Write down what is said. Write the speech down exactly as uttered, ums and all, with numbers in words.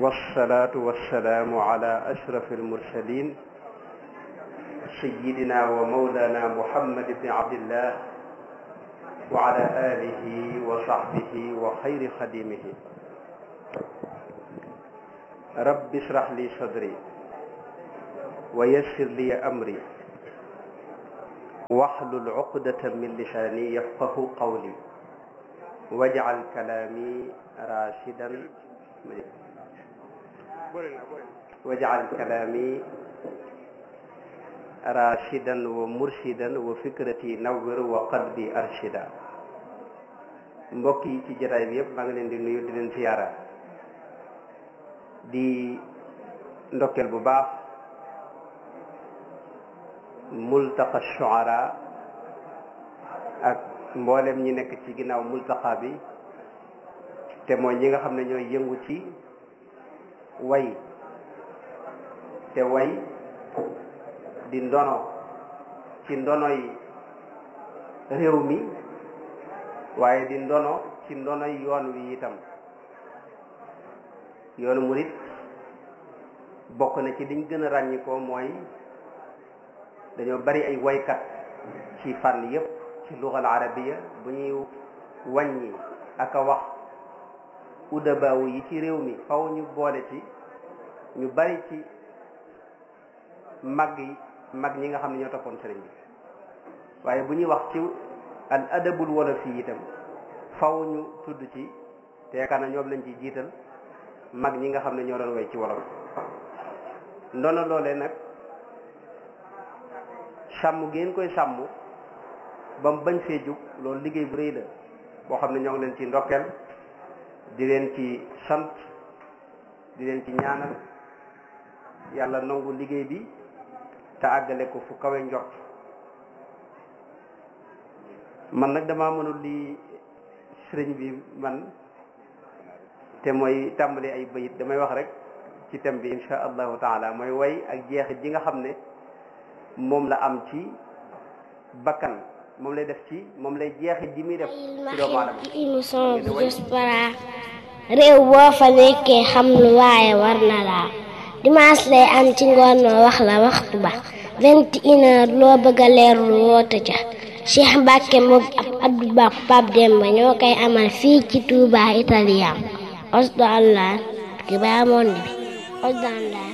والصلاة والسلام على أشرف المرسلين سيدنا ومولانا محمد بن عبد الله وعلى آله وصحبه وخير خديمه رب اشرح لي صدري ويسر لي أمري واحلل عقدة من لساني يفقه قولي واجعل كلامي راشدا واجعل كلامي راشدا ومرشدا وفكرتي نور وقلبي أرشدا. mbokk yi ci jotaay bi yëpp maa ngi leen di nuyu di leen ziyaara di ndokkeel bu baax multaqa shuara ak mboolem ñi nekk ci ginnaaw multaqa bi te mooy ñi nga xam ne ñooy yëngu ci way te way di ndono ci ndonoy réew mi waaye di ndono ci ndonoy yoon wi itam. yoonu murit bokk na ci liñ gën a ràññikoo mooy dañoo bari ay waykat ci fànn yépp ci lugal arabiya bu ñuy wàññi ak a wax udabaawu yi ci réew mi faw ñu boole ci ñu bari ci mag yi mag ñi nga xam ne ñoo toppoon sëriñ bi waaye bu ñuy wax ci al adabul wolof yi itam faw ñu tudd ci te yaakaar na ñoom lañ ci jiital mag ñi nga xam ne ñoo doon way ci wolof. ndono loolee nag sàmm ngeen koy sàmm ba mu bañ fee jug loolu liggéey bu rëy la boo xam ne ñoo ngi leen ci ndokkeel di leen ci sant di leen ci ñaanal yàlla nangu liggéey bi te àggale ko fu kawe njort. man nag damaa mënul li sëriñ bi man te mooy tàmbali ay bayit damay wax rek ci thème bi insha allahu taala mooy way ak jeexit ji nga xam ne moom la am ci bakkan moom lay def ci moom lay jeexit ji muy def ci doomu aadama. ci émission bi Diaspora réew boo fa nekkee xam lu waaye war na laa dimanche lay am ci ngoon noo wax la waxtu ba vingt et une heures loo bëgg a leerlu woote ca Cheikh Mbacke moom ab Abdou Ba Pape Demba ñoo koy amal fii ci Touba Italien Osdo Allah ki baa moon bi Osdo Allah